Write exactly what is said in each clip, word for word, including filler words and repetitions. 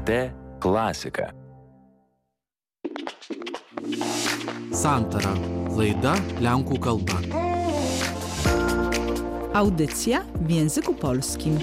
L R T klasika. Santara. Laida lenkų kalba. Audycja w języku polskim.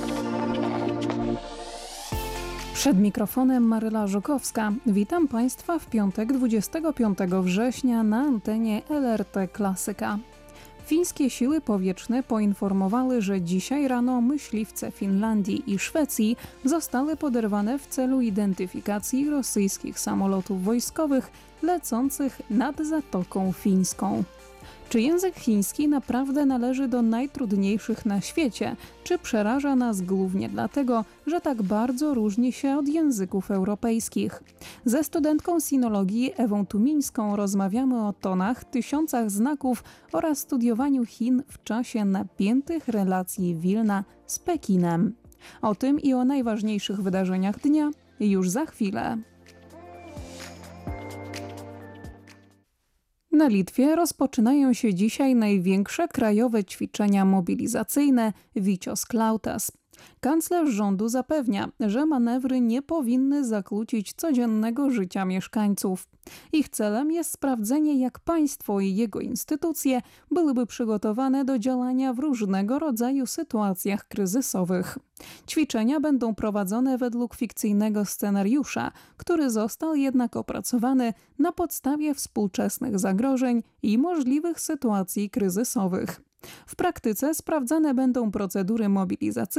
Przed mikrofonem Maryla Żukowska. Witam Państwa w piątek dwudziestego piątego września na antenie L R T Klasyka. Fińskie siły powietrzne poinformowały, że dzisiaj rano myśliwce Finlandii i Szwecji zostały poderwane w celu identyfikacji rosyjskich samolotów wojskowych lecących nad Zatoką Fińską. Czy język chiński naprawdę należy do najtrudniejszych na świecie? Czy przeraża nas głównie dlatego, że tak bardzo różni się od języków europejskich? Ze studentką sinologii Ewą Tumińską rozmawiamy o tonach, tysiącach znaków oraz studiowaniu Chin w czasie napiętych relacji Wilna z Pekinem. O tym i o najważniejszych wydarzeniach dnia już za chwilę. Na Litwie rozpoczynają się dzisiaj największe krajowe ćwiczenia mobilizacyjne Vicios Klautas. Kanclerz rządu zapewnia, że manewry nie powinny zakłócić codziennego życia mieszkańców. Ich celem jest sprawdzenie, jak państwo i jego instytucje byłyby przygotowane do działania w różnego rodzaju sytuacjach kryzysowych. Ćwiczenia będą prowadzone według fikcyjnego scenariusza, który został jednak opracowany na podstawie współczesnych zagrożeń i możliwych sytuacji kryzysowych. W praktyce sprawdzane będą procedury mobilizacyjne